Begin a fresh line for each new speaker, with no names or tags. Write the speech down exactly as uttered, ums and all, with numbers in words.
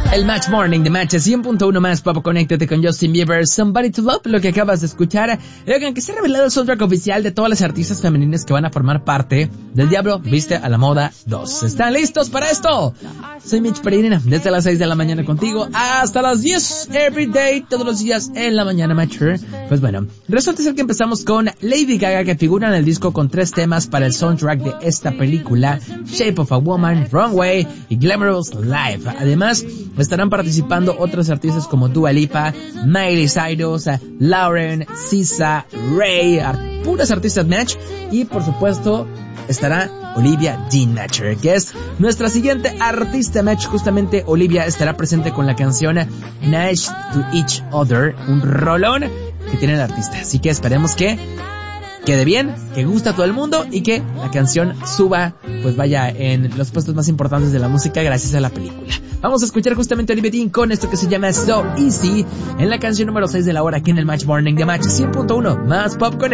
El Match Morning de Match cien punto uno más Pop. Conéctate con Justin Bieber, Somebody to Love, lo que acabas de escuchar. Oigan, que se ha revelado el soundtrack oficial de todas las artistas femeninas que van a formar parte del Diablo Viste a la Moda dos. ¿Están listos para esto? Soy Mitch Pereira, desde las seis de la mañana contigo hasta las diez, every day, todos los días en la mañana, Matcher. Pues bueno, resulta ser que empezamos con Lady Gaga, que figura en el disco con tres temas para el soundtrack de esta película, Shape of a Woman, Runway y Glamorous Life. Además, estarán participando otros artistas como Dua Lipa, Miley Cyrus, Lauren, Sisa, Ray, puras artistas Match, y por supuesto estará Olivia Dean Matcher, que es nuestra siguiente artista Match. Justamente Olivia estará presente con la canción Nice to Each Other, un rolón que tiene el artista, así que esperemos que quede bien, que guste a todo el mundo y que la canción suba, pues vaya en los puestos más importantes de la música gracias a la película. Vamos a escuchar justamente a Olivia Dean con esto que se llama So Easy en la canción número seis de la hora aquí en el Match Morning de Match cien punto uno más Pop con